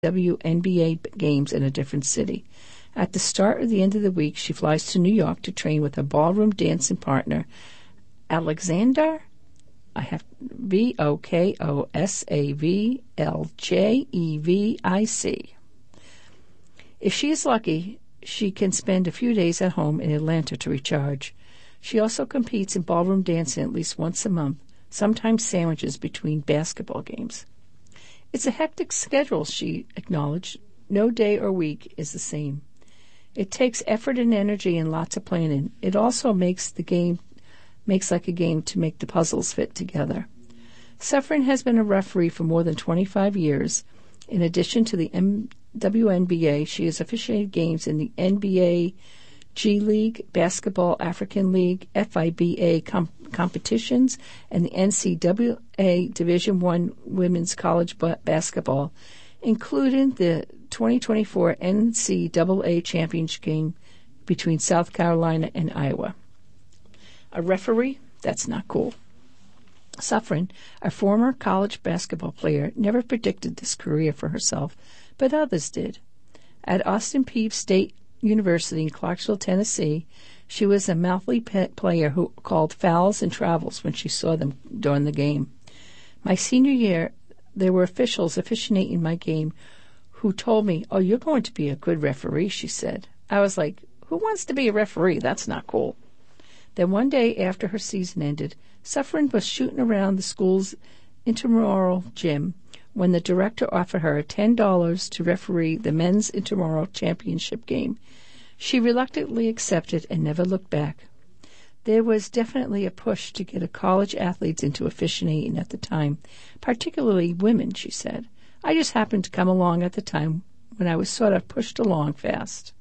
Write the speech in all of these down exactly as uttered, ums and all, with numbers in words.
W N B A games in a different city. At the start or the end of the week, she flies to New York to train with her ballroom dancing partner, Alexander. I have V O K O S A V L J E V I C. If she is lucky, she can spend a few days at home in Atlanta to recharge. She also competes in ballroom dancing at least once a month, sometimes sandwiches between basketball games. It's a hectic schedule, she acknowledged. No day or week is the same. It takes effort and energy and lots of planning. It also makes the game makes like a game to make the puzzles fit together. Sufrin has been a referee for more than twenty-five years. In addition to the M- W N B A, she has officiated games in the N B A, G League, Basketball African League, F I B A com- competitions, and the N C double A Division One Women's College ba- Basketball, including the twenty twenty-four N C double A Championship game between South Carolina and Iowa. A referee? That's not cool. Sufrin, a former college basketball player, never predicted this career for herself, but others did. At Austin Peay State University in Clarksville, Tennessee, she was a mouthy player who called fouls and travels when she saw them during the game. My senior year, there were officials officiating my game who told me, "Oh, you're going to be a good referee," she said. I was like, who wants to be a referee? That's not cool. Then one day after her season ended, Sufrin was shooting around the school's intramural gym when the director offered her ten dollars to referee the men's intramural championship game. She reluctantly accepted and never looked back. There was definitely a push to get a college athletes into officiating at the time, particularly women, she said. I just happened to come along at the time when I was sort of pushed along fast.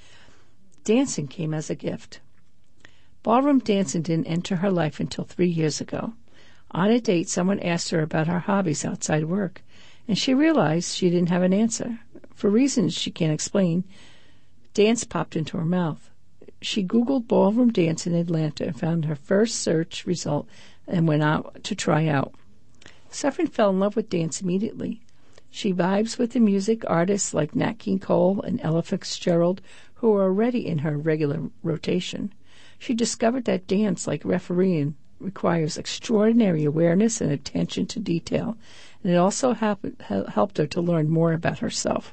Dancing came as a gift. Ballroom dancing didn't enter her life until three years ago. On a date, someone asked her about her hobbies outside work, and she realized she didn't have an answer. For reasons she can't explain, dance popped into her mouth. She Googled ballroom dance in Atlanta and found her first search result and went out to try out. Sufrin fell in love with dance immediately. She vibes with the music artists like Nat King Cole and Ella Fitzgerald, who are already in her regular rotation. She discovered that dance, like refereeing, requires extraordinary awareness and attention to detail, and it also helped, helped her to learn more about herself.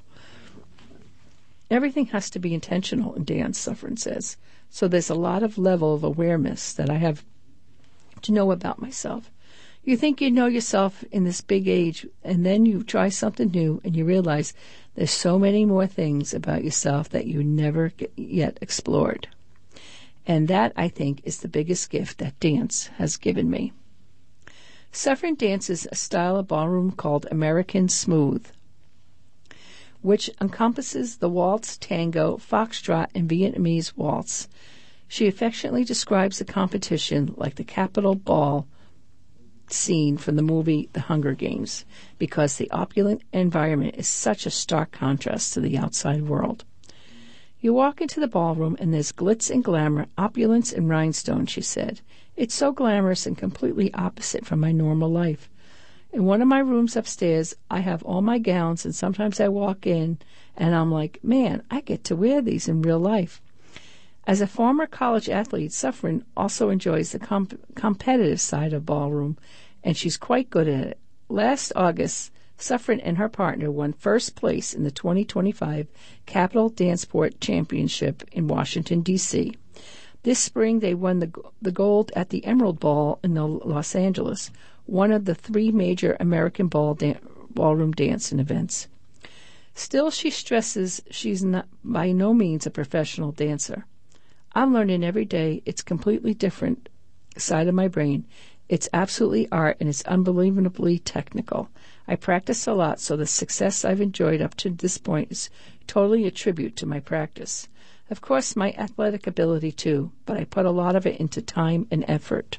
Everything has to be intentional in dance, Sufrin says, so there's a lot of level of awareness that I have to know about myself. You think you know yourself in this big age, and then you try something new, and you realize there's so many more things about yourself that you never yet explored. And that, I think, is the biggest gift that dance has given me. Sufrin dances a style of ballroom called American Smooth, which encompasses the waltz, tango, foxtrot, and Vietnamese waltz. She affectionately describes the competition like the Capitol Ball scene from the movie The Hunger Games, because the opulent environment is such a stark contrast to the outside world. You walk into the ballroom and there's glitz and glamour, opulence and rhinestones, she said. It's so glamorous and completely opposite from my normal life. In one of my rooms upstairs, I have all my gowns, and sometimes I walk in and I'm like, man, I get to wear these in real life. As a former college athlete, Sufrin also enjoys the comp- competitive side of ballroom, and she's quite good at it. Last August, Sufrin and her partner won first place in the twenty twenty-five Capitol Danceport Championship in Washington, D C This spring, they won the, the gold at the Emerald Ball in Los Angeles, one of the three major American ball dan- ballroom dancing events. Still, she stresses she's not by no means a professional dancer. I'm learning every day. It's completely different side of my brain. It's absolutely art, and it's unbelievably technical. I practice a lot, so the success I've enjoyed up to this point is totally a tribute to my practice. Of course, my athletic ability too, but I put a lot of it into time and effort.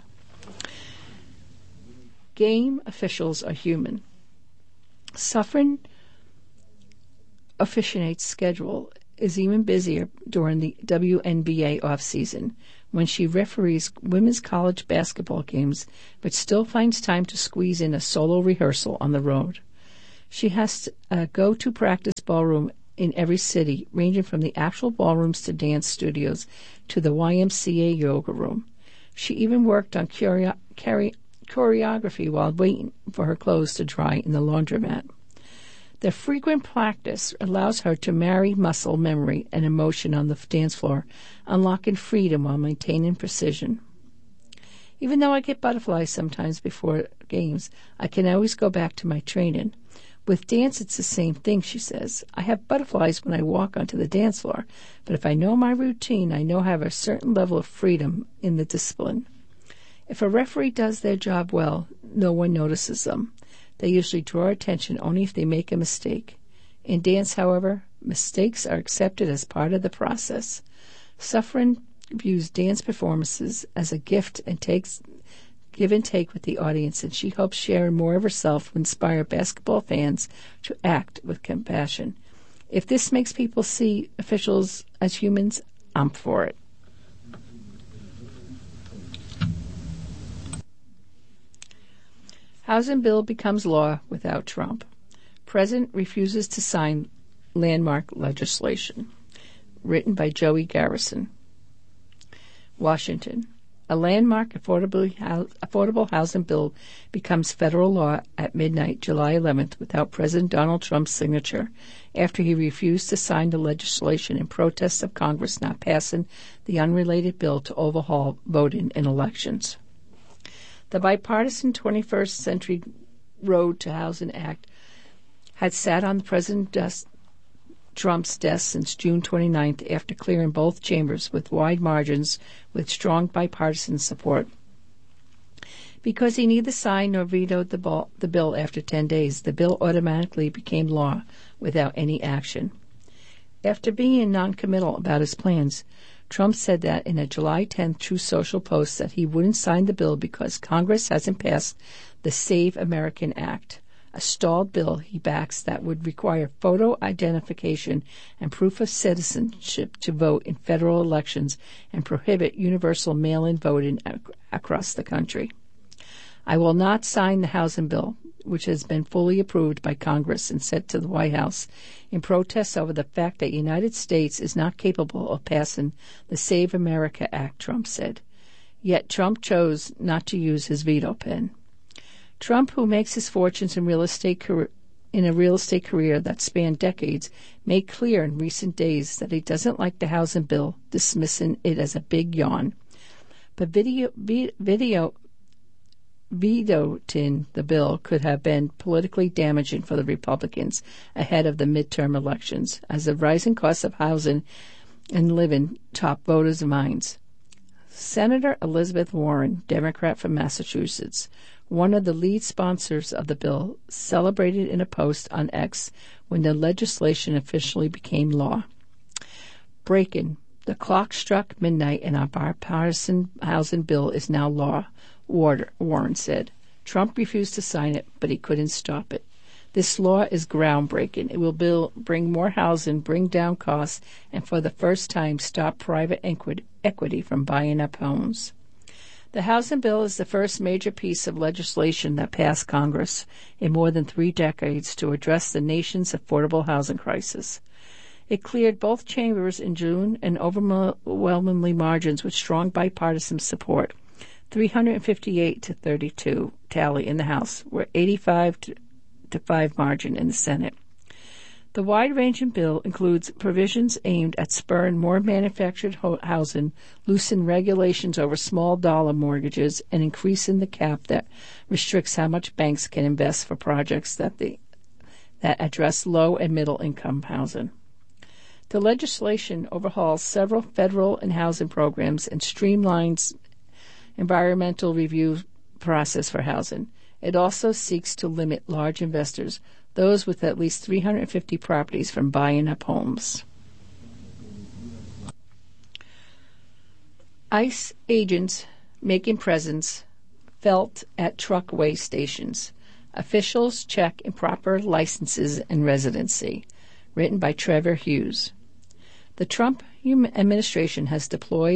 Game officials are human. Sufrin officiate's schedule is even busier during the W N B A off-season, when she referees women's college basketball games, but still finds time to squeeze in a solo rehearsal on the road. She has a go-to practice ballroom in every city, ranging from the actual ballrooms to dance studios to the Y M C A yoga room. She even worked on choreo- chore- choreography while waiting for her clothes to dry in the laundromat. The frequent practice allows her to marry muscle memory and emotion on the dance floor, unlocking freedom while maintaining precision. Even though I get butterflies sometimes before games, I can always go back to my training. With dance, it's the same thing, she says. I have butterflies when I walk onto the dance floor, but if I know my routine, I know I have a certain level of freedom in the discipline. If a referee does their job well, no one notices them. They usually draw attention only if they make a mistake. In dance, however, mistakes are accepted as part of the process. Suffren views dance performances as a gift and takes give and take with the audience, and she hopes sharing more of herself will inspire basketball fans to act with compassion. If this makes people see officials as humans, I'm for it. Housing bill becomes law without Trump. President refuses to sign landmark legislation. Written by Joey Garrison. Washington. A landmark affordable housing bill becomes federal law at midnight, July eleventh, without President Donald Trump's signature, after he refused to sign the legislation in protest of Congress not passing the unrelated bill to overhaul voting in elections. The bipartisan twenty-first Century Road to Housing Act had sat on President desk, Trump's desk since June twenty-ninth after clearing both chambers with wide margins with strong bipartisan support. Because he neither signed nor vetoed the, ball, the bill after ten days, the bill automatically became law without any action. After being noncommittal about his plans, Trump said that in a July tenth Truth Social post that he wouldn't sign the bill because Congress hasn't passed the Save American Act, a stalled bill he backs that would require photo identification and proof of citizenship to vote in federal elections and prohibit universal mail-in voting ac- across the country. I will not sign the housing bill, which has been fully approved by Congress and sent to the White House, in protest over the fact that the United States is not capable of passing the Save America Act, Trump said. Yet Trump chose not to use his veto pen. Trump, who makes his fortunes in real estate career, in a real estate career that spanned decades, made clear in recent days that he doesn't like the housing bill, dismissing it as a big yawn. But video, video, vetoing the bill could have been politically damaging for the Republicans ahead of the midterm elections, as the rising costs of housing and living top voters' minds. Senator Elizabeth Warren, Democrat from Massachusetts, one of the lead sponsors of the bill, celebrated in a post on X when the legislation officially became law. Breaking. The clock struck midnight and our bipartisan housing bill is now law, Warren said. Trump refused to sign it, but he couldn't stop it. This law is groundbreaking. It will build, bring more housing, bring down costs, and for the first time stop private equity from buying up homes. The housing bill is the first major piece of legislation that passed Congress in more than three decades to address the nation's affordable housing crisis. It cleared both chambers in June and overwhelmingly margins with strong bipartisan support. three hundred fifty-eight to thirty-two tally in the House, where eighty-five to five margin in the Senate. The wide-ranging bill includes provisions aimed at spurring more manufactured ho- housing, loosening regulations over small-dollar mortgages, and increasing the cap that restricts how much banks can invest for projects that they, that address low- and middle-income housing. The legislation overhauls several federal and housing programs and streamlines environmental review process for housing. It also seeks to limit large investors, those with at least three hundred fifty properties, from buying up homes. ICE agents making presence felt at truckway stations. Officials check improper licenses and residency. Written by Trevor Hughes. The Trump administration has deployed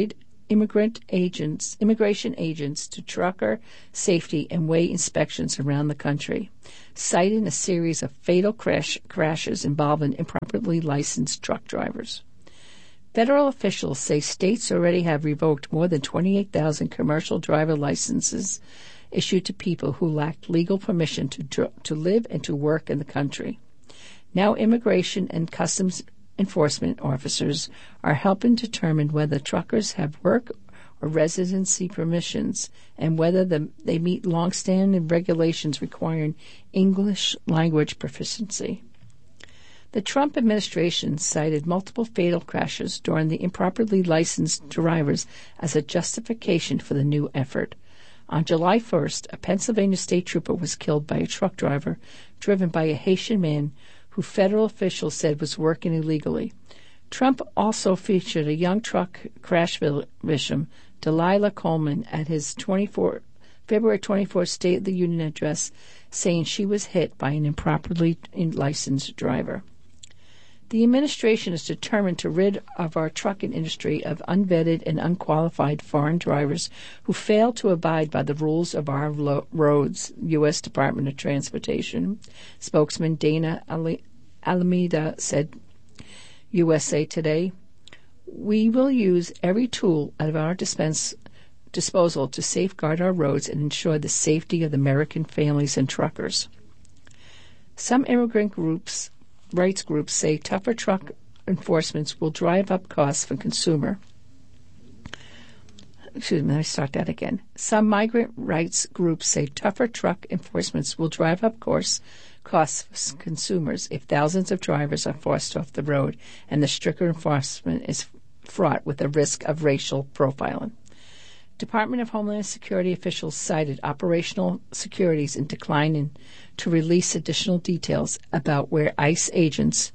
immigrant agents, immigration agents to trucker safety and way inspections around the country, citing a series of fatal crash, crashes involving improperly licensed truck drivers. Federal officials say states already have revoked more than twenty-eight thousand commercial driver licenses issued to people who lacked legal permission to dr- to live and to work in the country. Now immigration and customs enforcement officers are helping determine whether truckers have work or residency permissions and whether the, they meet long-standing regulations requiring English language proficiency. The Trump administration cited multiple fatal crashes during the improperly licensed drivers as a justification for the new effort. On July first, a Pennsylvania state trooper was killed by a truck driver driven by a Haitian man who federal officials said was working illegally. Trump also featured a young truck crash victim, Delilah Coleman, at his twenty-four, February twenty-fourth State of the Union address, saying she was hit by an improperly licensed driver. The administration is determined to rid of our trucking industry of unvetted and unqualified foreign drivers who fail to abide by the rules of our lo- roads, U S Department of Transportation. Spokesman Dana Alameda said, U S A Today, "We will use every tool at our dispense, disposal to safeguard our roads and ensure the safety of the American families and truckers." Some immigrant groups rights groups say tougher truck enforcements will drive up costs for consumer. Excuse me, let me start that again. Some migrant rights groups say tougher truck enforcements will drive up course, costs for consumers if thousands of drivers are forced off the road and the stricter enforcement is fraught with a risk of racial profiling. Department of Homeland Security officials cited operational securities in declining to release additional details about where ICE agents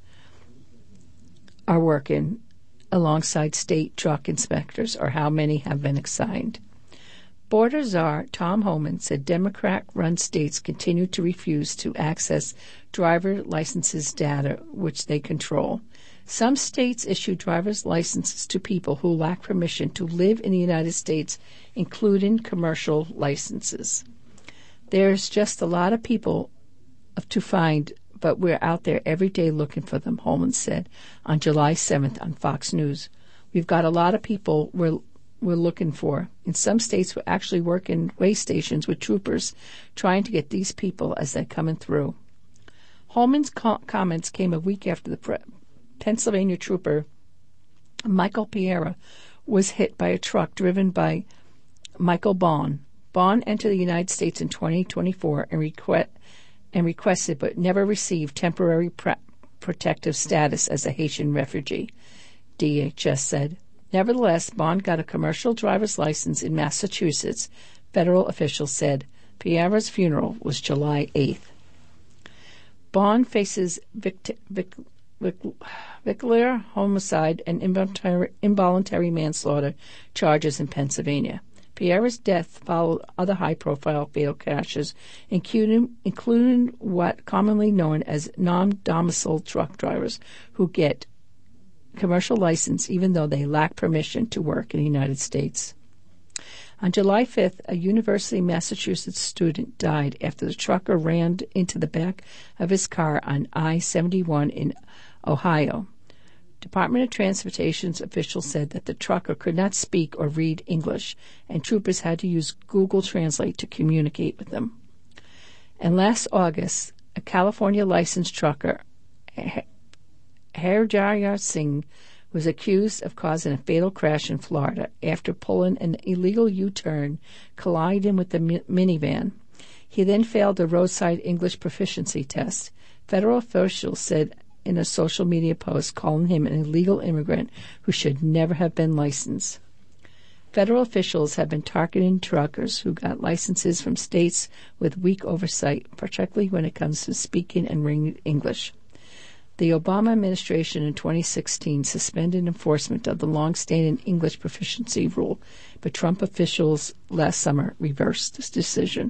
are working alongside state truck inspectors or how many have been assigned. Border czar Tom Homan said Democrat-run states continue to refuse to access driver licenses data which they control. Some states issue driver's licenses to people who lack permission to live in the United States, including commercial licenses. There's just a lot of people to find, but we're out there every day looking for them, Holman said on July seventh on Fox News. We've got a lot of people we're, we're looking for. In some states, we're actually working way stations with troopers trying to get these people as they're coming through. Holman's co- comments came a week after the pre- Pennsylvania trooper Michael Piera was hit by a truck driven by Michael Bond. Bond entered the United States in twenty twenty-four and, request, and requested but never received temporary pre- protective status as a Haitian refugee, D H S said. Nevertheless, Bond got a commercial driver's license in Massachusetts, federal officials said. Piera's funeral was July eighth. Bond faces vict- vic- Vehicular homicide and involuntary, involuntary manslaughter charges in Pennsylvania. Piera's death followed other high-profile fatal crashes, including, including what commonly known as non-domiciled truck drivers who get commercial license even though they lack permission to work in the United States. On July fifth, a University of Massachusetts student died after the trucker ran into the back of his car on I seventy-one in Ohio. Department of Transportation's officials said that the trucker could not speak or read English, and troopers had to use Google Translate to communicate with them. And last August, a California licensed trucker, Harjaya Singh, was accused of causing a fatal crash in Florida after pulling an illegal U-turn, colliding with the mi- minivan. He then failed the roadside English proficiency test. Federal officials said in a social media post calling him an illegal immigrant who should never have been licensed. Federal officials have been targeting truckers who got licenses from states with weak oversight, particularly when it comes to speaking and reading English. The Obama administration in twenty sixteen suspended enforcement of the long-standing English proficiency rule, but Trump officials last summer reversed this decision.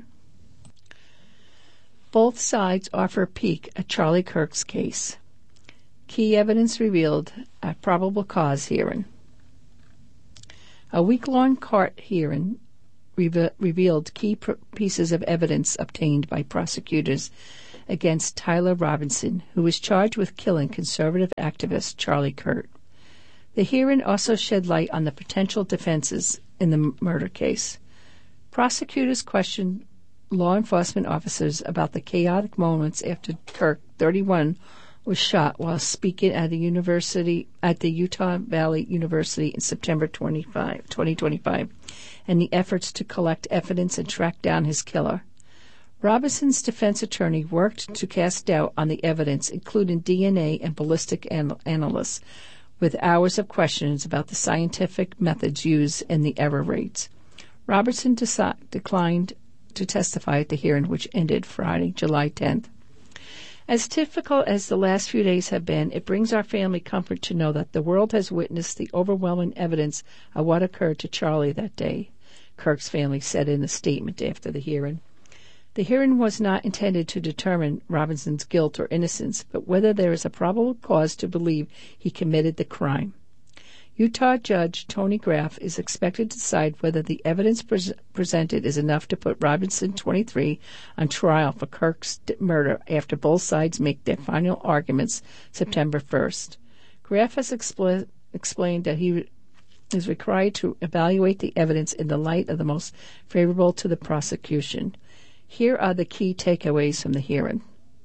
Both sides offer a peek at Charlie Kirk's case. Key evidence revealed at probable cause hearing. A week-long court hearing reve- revealed key pr- pieces of evidence obtained by prosecutors against Tyler Robinson, who was charged with killing conservative activist Charlie Kirk. The hearing also shed light on the potential defenses in the m- murder case. Prosecutors questioned law enforcement officers about the chaotic moments after Kirk, thirty-one, was shot while speaking at a university at the Utah Valley University in September twenty-fifth, twenty twenty-five, and the efforts to collect evidence and track down his killer. Robinson's defense attorney worked to cast doubt on the evidence, including D N A and ballistic an- analysts, with hours of questions about the scientific methods used and the error rates. Robinson deci- declined to testify at the hearing, which ended Friday, July tenth. As difficult as the last few days have been, it brings our family comfort to know that the world has witnessed the overwhelming evidence of what occurred to Charlie that day, Kirk's family said in a statement after the hearing. The hearing was not intended to determine Robinson's guilt or innocence, but whether there is a probable cause to believe he committed the crime. Utah Judge Tony Graff is expected to decide whether the evidence pre- presented is enough to put Robinson, twenty-three, on trial for Kirk's murder after both sides make their final arguments September first. Graff has expl- explained that he is required to evaluate the evidence in the light of the most favorable to the prosecution. Here are the key takeaways from the hearing.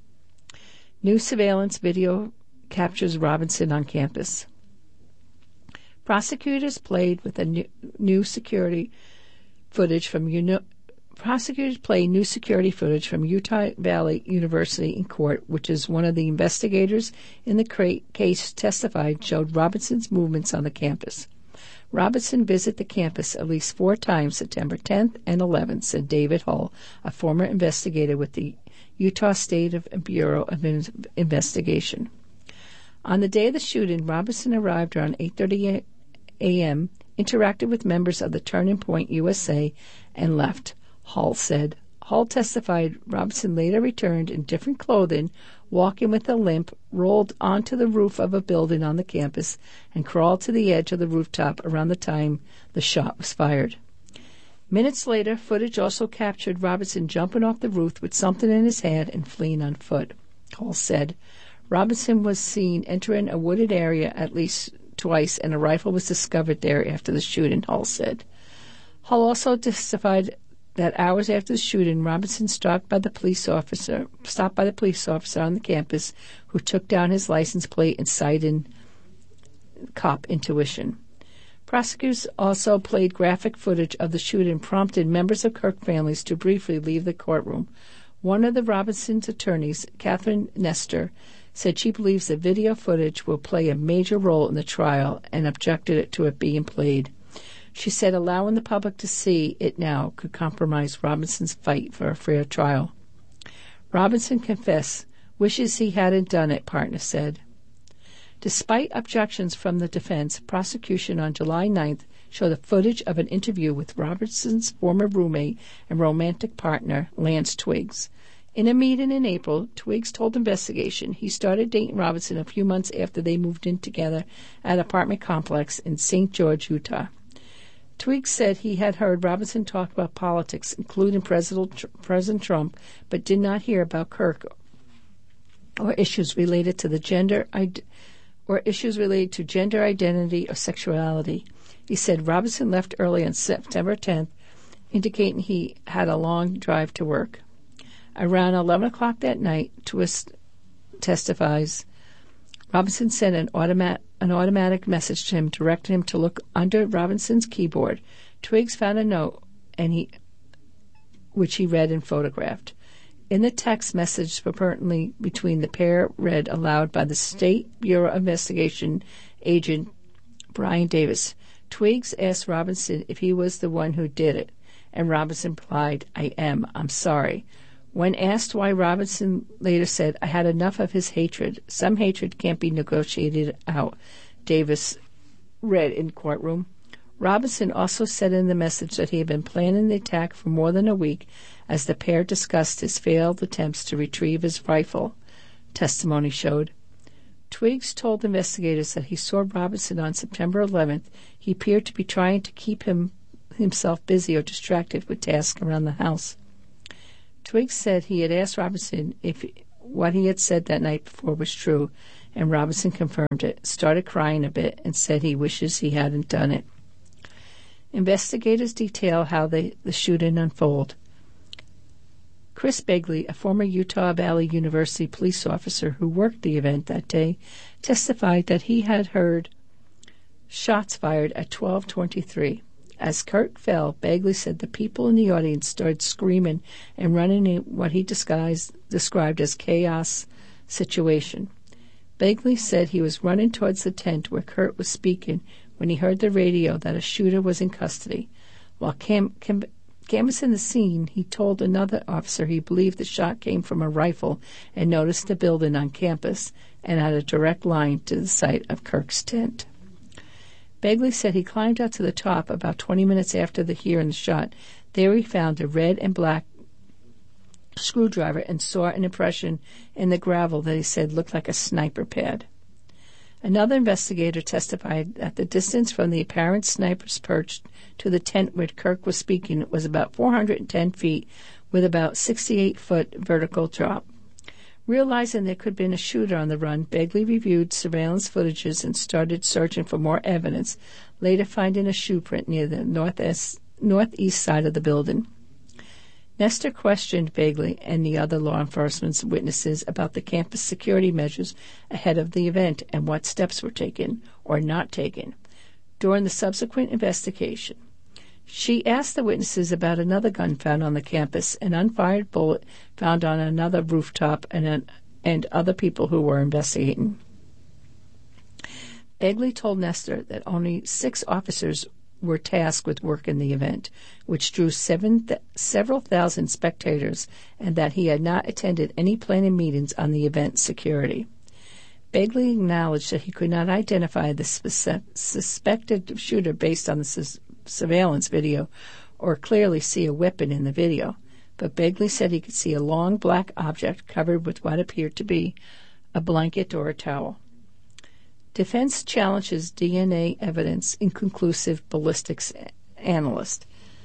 New surveillance video captures Robinson on campus. Prosecutors played with a new, new security footage from uni- prosecutors played new security footage from Utah Valley University in court, which is one of the investigators in the cra- case testified showed Robinson's movements on the campus. Robinson visited the campus at least four times September tenth and eleventh, said David Hull, a former investigator with the Utah State Bureau of Investigation. On the day of the shooting, Robinson arrived around eight thirty a.m., interacted with members of the Turning Point U S A, and left, Hull said. Hull testified Robinson later returned in different clothing, walking with a limp, rolled onto the roof of a building on the campus, and crawled to the edge of the rooftop around the time the shot was fired. Minutes later, footage also captured Robinson jumping off the roof with something in his hand and fleeing on foot. Hull said Robinson was seen entering a wooded area at least twice, and a rifle was discovered there after the shooting, Hull said. Hull also testified that hours after the shooting, Robinson stopped by the police officer, stopped by the police officer on the campus, who took down his license plate and cited cop intuition. Prosecutors also played graphic footage of the shooting, prompted members of Kirk families to briefly leave the courtroom. One of the Robinson's attorneys, Catherine Nestor, said she believes the video footage will play a major role in the trial and objected to it being played. She said allowing the public to see it now could compromise Robinson's fight for a fair trial. Robinson confessed, wishes he hadn't done it, partner said. Despite objections from the defense, prosecution on July ninth showed the footage of an interview with Robinson's former roommate and romantic partner, Lance Twiggs. In a meeting in April, Twiggs told investigation he started dating Robinson a few months after they moved in together at an apartment complex in Saint George, Utah. Twiggs said he had heard Robinson talk about politics, including President, President Trump, but did not hear about Kirk or issues related to the gender or issues related to gender identity or sexuality. He said Robinson left early on September tenth, indicating he had a long drive to work. Around eleven o'clock that night, Twist testifies, Robinson sent an, automat, an automatic message to him, directing him to look under Robinson's keyboard. Twiggs found a note, and he, which he read and photographed. In the text message, apparently between the pair, read aloud by the State Bureau of Investigation agent Brian Davis. Twiggs asked Robinson if he was the one who did it, and Robinson replied, I am. I'm sorry. When asked why, Robinson later said, I had enough of his hatred. Some hatred can't be negotiated out, Davis read in courtroom. Robinson also said in the message that he had been planning the attack for more than a week as the pair discussed his failed attempts to retrieve his rifle, testimony showed. Twiggs told investigators that he saw Robinson on September eleventh. He appeared to be trying to keep him himself busy or distracted with tasks around the house. Twiggs said he had asked Robinson if what he had said that night before was true, and Robinson confirmed it, started crying a bit, and said he wishes he hadn't done it. Investigators detail how they, the shooting unfolded. Chris Begley, a former Utah Valley University police officer who worked the event that day, testified that he had heard shots fired at twelve twenty-three. As Kirk fell, Begley said the people in the audience started screaming and running in what he disguised, described as chaos situation. Begley said he was running towards the tent where Kurt was speaking when he heard the radio that a shooter was in custody. While cam- cam- canvassing the scene, he told another officer he believed the shot came from a rifle and noticed the building on campus and had a direct line to the site of Kirk's tent. Begley said he climbed out to the top about twenty minutes after the hearing the shot. There he found a red and black screwdriver and saw an impression in the gravel that he said looked like a sniper pad. Another investigator testified that the distance from the apparent sniper's perch to the tent where Kirk was speaking was about four hundred ten feet, with about sixty-eight foot vertical drop. Realizing there could have been a shooter on the run, Begley reviewed surveillance footages and started searching for more evidence, later finding a shoe print near the northeast, northeast side of the building. Nestor questioned Begley and the other law enforcement witnesses about the campus security measures ahead of the event and what steps were taken or not taken during the subsequent investigation. She asked the witnesses about another gun found on the campus, an unfired bullet found on another rooftop, and an, and other people who were investigating. Begley told Nestor that only six officers were tasked with work in the event, which drew seven th- several thousand spectators, and that he had not attended any planning meetings on the event's security. Begley acknowledged that he could not identify the spe- suspected shooter based on the sus- surveillance video or clearly see a weapon in the video, but Begley said he could see a long black object covered with what appeared to be a blanket or a towel. Defense challenges D N A evidence inconclusive ballistics analyst.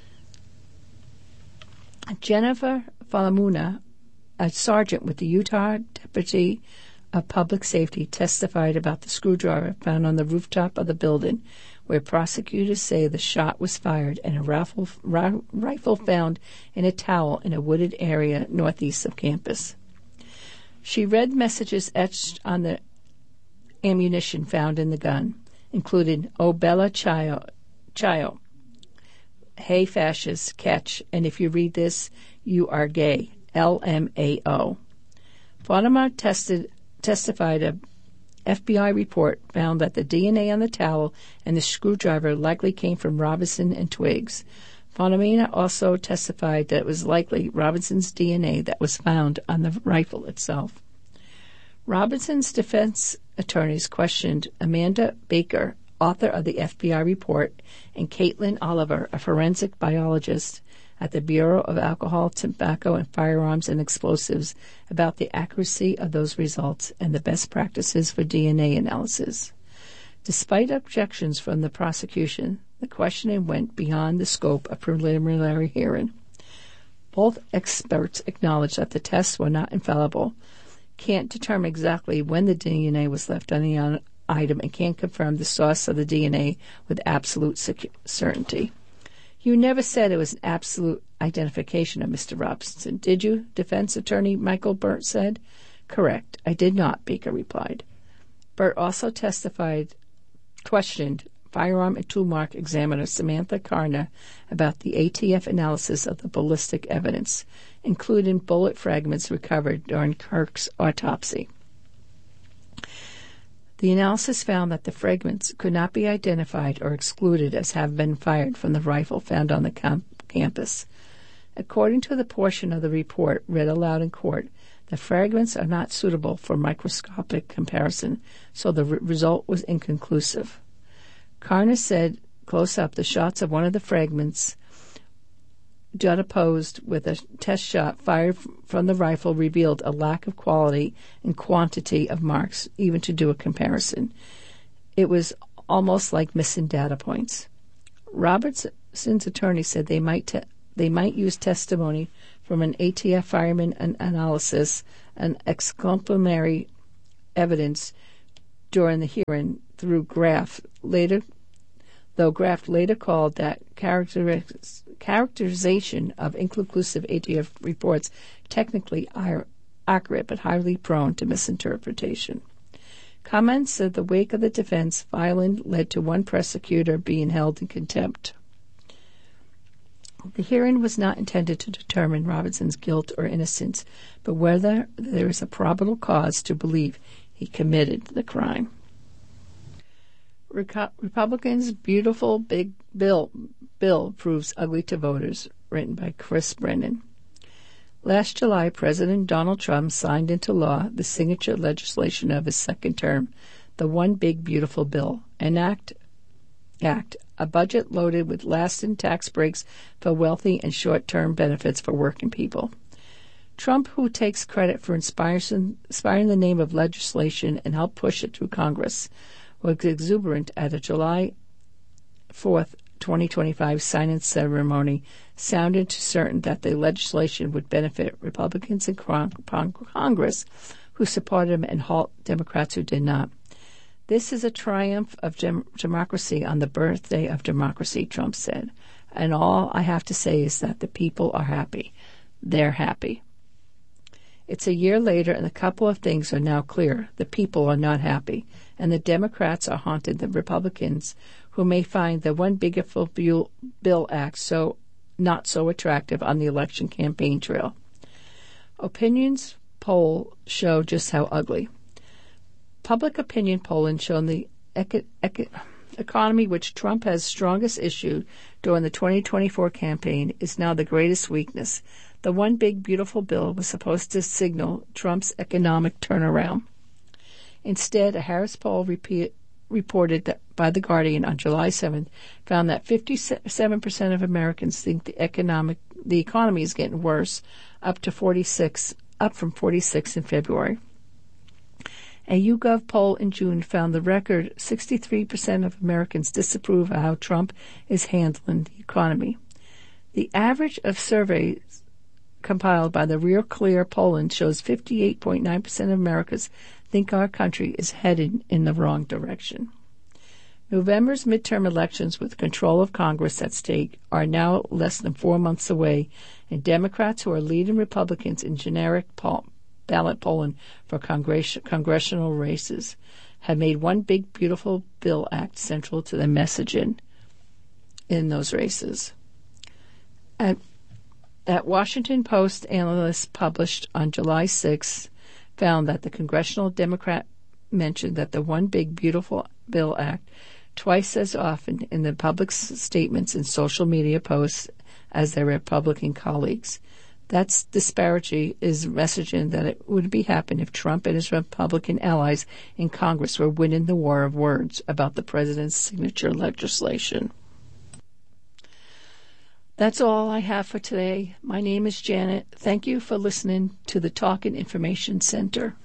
Jennifer Falamuna, a sergeant with the Utah Deputy of Public Safety, testified about the screwdriver found on the rooftop of the building, where prosecutors say the shot was fired, and a rifle, ra- rifle found in a towel in a wooded area northeast of campus. She read messages etched on the ammunition found in the gun, including "O Bella Chio, Chio, hey fascist, catch, and if you read this, you are gay, L M A O. Fatima tested, testified a F B I report found that the D N A on the towel and the screwdriver likely came from Robinson and Twiggs. Fatima also testified that it was likely Robinson's D N A that was found on the rifle itself. Robinson's defense attorneys questioned Amanda Baker, author of the F B I report, and Caitlin Oliver, a forensic biologist at the Bureau of Alcohol, Tobacco, and Firearms and Explosives, about the accuracy of those results and the best practices for D N A analysis. Despite objections from the prosecution, the questioning went beyond the scope of preliminary hearing. Both experts acknowledged that the tests were not infallible, can't determine exactly when the D N A was left on the item, and can't confirm the source of the D N A with absolute secu- certainty. You never said it was an absolute identification of Mister Robinson, did you? Defense attorney Michael Burt said. Correct. I did not, Baker replied. Burt also testified, questioned firearm and tool mark examiner Samantha Karna about the A T F analysis of the ballistic evidence, including bullet fragments recovered during Kirk's autopsy. The analysis found that the fragments could not be identified or excluded as having been fired from the rifle found on the camp- campus. According to the portion of the report read aloud in court, the fragments are not suitable for microscopic comparison, so the re- result was inconclusive. Karna said, close up, the shots of one of the fragments juxtaposed with a test shot fired from the rifle revealed a lack of quality and quantity of marks, even to do a comparison. It was almost like missing data points. Robertson's attorney said they might te- they might use testimony from an A T F fireman an analysis and exculpatory evidence during the hearing through Graff. Later, though Graff later called that characteristics characterization of inconclusive A T F reports technically accurate but highly prone to misinterpretation. Comments in the wake of the defense filing led to one prosecutor being held in contempt. The hearing was not intended to determine Robertson's guilt or innocence, but whether there is a probable cause to believe he committed the crime. Reco- Republicans' beautiful big bill bill proves ugly to voters, written by Chris Brennan. Last July, President Donald Trump signed into law the signature legislation of his second term, the One Big Beautiful Bill, an act, act, a budget loaded with lasting tax breaks for wealthy and short-term benefits for working people. Trump, who takes credit for inspiring, inspiring the name of legislation and helped push it through Congress, was exuberant at a July fourth, twenty twenty-five signing ceremony, sounded certain that the legislation would benefit Republicans in Congress who supported him and halt Democrats who did not. This is a triumph of dem- democracy on the birthday of democracy, Trump said. And all I have to say is that the people are happy. They're happy. It's a year later, and a couple of things are now clear. The people are not happy, and the Democrats are haunting the Republicans, who may find the One Big Beautiful Bill Act so not so attractive on the election campaign trail. Opinions poll show just how ugly. Public opinion polling shown the eco- eco- economy, which Trump has strongest issue during the twenty twenty-four campaign, is now the greatest weakness. The One Big Beautiful Bill was supposed to signal Trump's economic turnaround. Instead, a Harris poll repeat, reported that by The Guardian on July seventh found that fifty-seven percent of Americans think the economic the economy is getting worse, up to forty-six, up from forty-six in February. A YouGov poll in June found the record sixty-three percent of Americans disapprove of how Trump is handling the economy. The average of surveys compiled by the Real Clear polling shows fifty-eight point nine percent of Americans think our country is headed in the wrong direction. November's midterm elections, with control of Congress at stake, are now less than four months away, and Democrats who are leading Republicans in generic poll ballot polling for congress- congressional races have made One Big Beautiful Bill Act central to the messaging in those races. At, at Washington Post, analysts published on July sixth found that the Congressional Democrat mentioned that the One Big Beautiful Bill Act twice as often in the public statements and social media posts as their Republican colleagues. That disparity is messaging that it would be happen if Trump and his Republican allies in Congress were winning the war of words about the president's signature legislation. That's all I have for today. My name is Janet. Thank you for listening to the Talk and Information Center.